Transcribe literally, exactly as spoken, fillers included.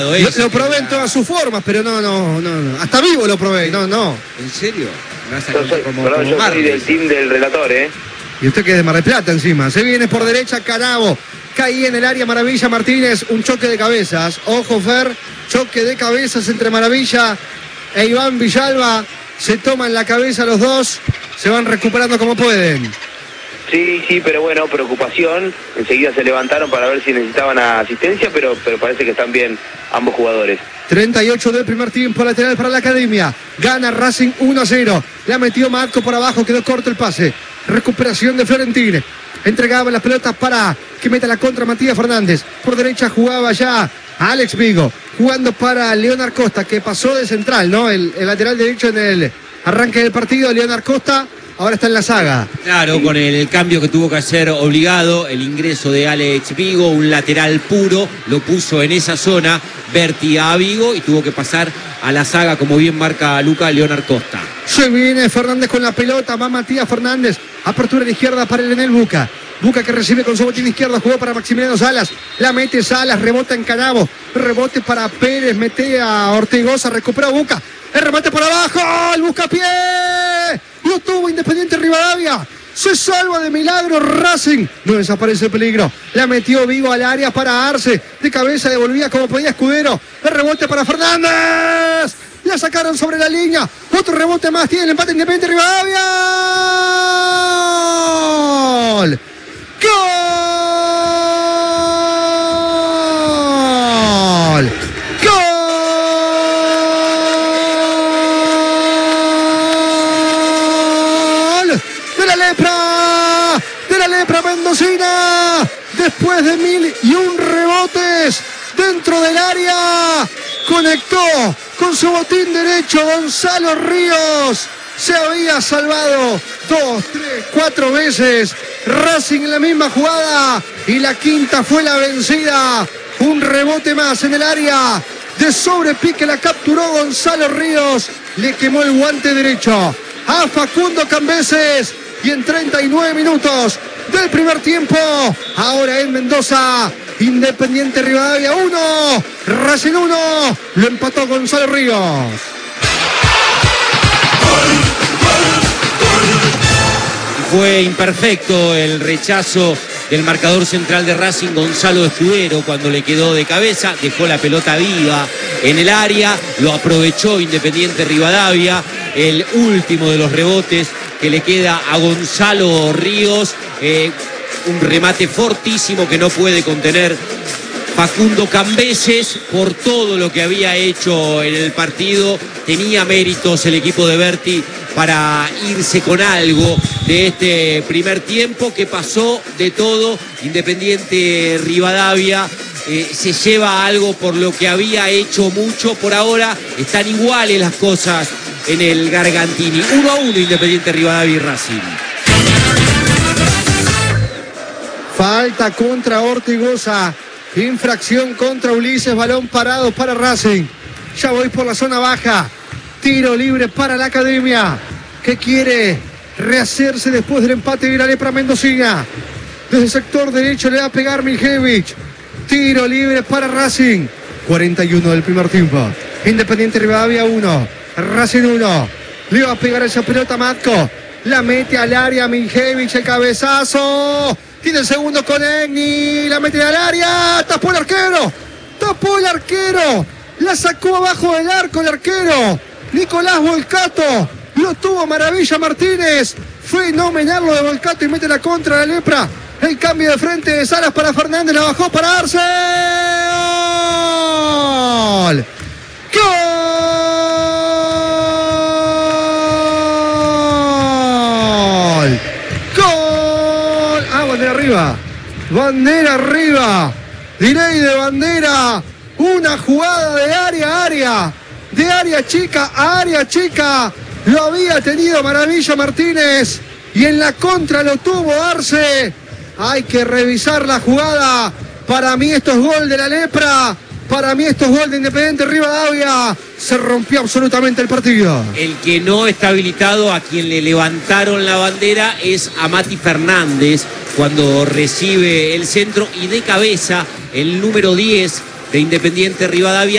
Lo, lo probé en todas sus formas, pero no, no, no, no. Hasta vivo lo probé, no, no. ¿En serio? Yo soy, como, perdón, como yo soy del team del relator, ¿eh? Y usted que es de Mar del Plata encima. Se viene por derecha Canavo. Caí en el área Maravilla Martínez. Un choque de cabezas. Ojo, Fer. Choque de cabezas entre Maravilla e Iván Villalba. Se toman la cabeza los dos. Se van recuperando como pueden. Sí, sí, pero bueno, preocupación. Enseguida se levantaron para ver si necesitaban asistencia, pero, pero parece que están bien ambos jugadores. treinta y ocho del primer tiempo, lateral para la Academia. Gana Racing uno a cero. La metió Marco por abajo, quedó corto el pase. Recuperación de Florentín. Entregaba las pelotas para que meta la contra Matías Fernández. Por derecha jugaba ya Alex Vigo. Jugando para Leonard Costa, que pasó de central, ¿no? El, el lateral derecho en el arranque del partido. Leonard Costa ahora está en la saga. Claro, con el, el cambio que tuvo que hacer obligado, el ingreso de Alex Vigo, un lateral puro, lo puso en esa zona, Berti a Vigo y tuvo que pasar a la saga, como bien marca Luca, Leonard Costa. Se viene Fernández con la pelota, va Matías Fernández, apertura de izquierda para el Enel Buca. Buca que recibe con su botín izquierda, jugó para Maximiliano Salas, la mete Salas, rebota en Canavo, rebote para Pérez, mete a Ortigosa, recupera Buca, el remate por abajo, el buscapié, lo tuvo Independiente Rivadavia, se salva de milagro Racing, no desaparece el peligro, la metió Vigo al área para Arce, de cabeza devolvía como podía Escudero, el rebote para Fernández, la sacaron sobre la línea, otro rebote más, tiene el empate Independiente Rivadavia, ¡gol! ¡Gol! ¡Gol! ¡De la lepra! ¡De la lepra mendocina! Después de mil y un rebotes dentro del área, conectó con su botín derecho Gonzalo Ríos. Se había salvado dos, tres, cuatro veces Racing en la misma jugada y la quinta fue la vencida. Un rebote más en el área, de sobrepique la capturó Gonzalo Ríos, le quemó el guante derecho a Facundo Cambeses y en treinta y nueve minutos del primer tiempo, ahora en Mendoza, Independiente Rivadavia uno, Racing uno, lo empató Gonzalo Ríos. Fue imperfecto el rechazo del marcador central de Racing, Gonzalo Escudero, cuando le quedó de cabeza, dejó la pelota viva en el área, lo aprovechó Independiente Rivadavia, el último de los rebotes que le queda a Gonzalo Ríos, eh, un remate fortísimo que no puede contener Facundo Cambeses por todo lo que había hecho en el partido. Tenía méritos el equipo de Berti para irse con algo de este primer tiempo, que pasó de todo. Independiente Rivadavia eh, se lleva algo por lo que había hecho mucho. Por ahora están iguales las cosas en el Gargantini. uno a uno Independiente Rivadavia y Racing. Falta contra Ortigosa. Infracción contra Ulises, balón parado para Racing. Ya voy por la zona baja. Tiro libre para la Academia, que quiere rehacerse después del empate de la lepra mendocina. Desde el sector derecho le va a pegar Miljevich. Tiro libre para Racing. cuarenta y uno del primer tiempo. Independiente Rivadavia uno, Racing uno. Le va a pegar esa pelota Matko. La mete al área Miljevich, el cabezazo. Tiene el segundo con Egni, la mete al área, tapó el arquero, tapó el arquero, la sacó abajo del arco el arquero, Nicolás Volcato, lo tuvo Maravilla Martínez, fenomenal lo de Volcato y mete la contra la lepra, el cambio de frente de Salas para Fernández, la bajó para Arce, ¡gol! ¡Gol! ¡Gol! Ah, bandera arriba, bandera arriba, delay de bandera, una jugada de área a área, de área chica a área chica, lo había tenido Maravilla Martínez y en la contra lo tuvo Arce. Hay que revisar la jugada. Para mí esto es gol de la lepra. Para mí esto es gol de Independiente Rivadavia. Se rompió absolutamente el partido. El que no está habilitado, a quien le levantaron la bandera, es a Mati Fernández cuando recibe el centro y de cabeza el número diez de Independiente Rivadavia.